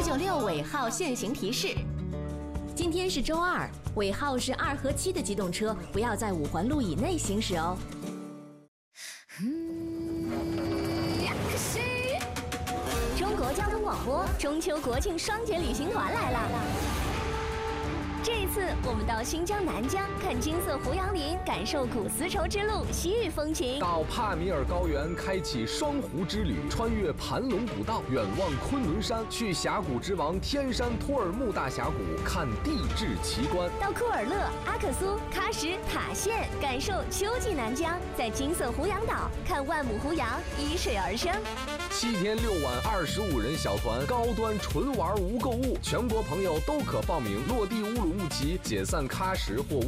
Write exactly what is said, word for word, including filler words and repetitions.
九六尾号限行提示。今天是周二，尾号是二和七的机动车不要在五环路以内行驶哦。中国交通广播中秋国庆双节旅行团来了。这一次，我们到新疆南疆看金色胡杨林，感受古丝绸之路西域风情； 到帕米尔高原开启双湖之旅，穿越盘龙古道，远望昆仑山，去峡谷之王天山托尔木大峡谷看地质奇观； 到库尔勒、阿克苏、喀什、塔县，感受秋季南疆，在金色胡杨岛看万亩胡杨依水而生。 七天六晚，二十五人小团，高端纯玩无购物，全国朋友都可报名，落地乌鲁木齐，解散喀什或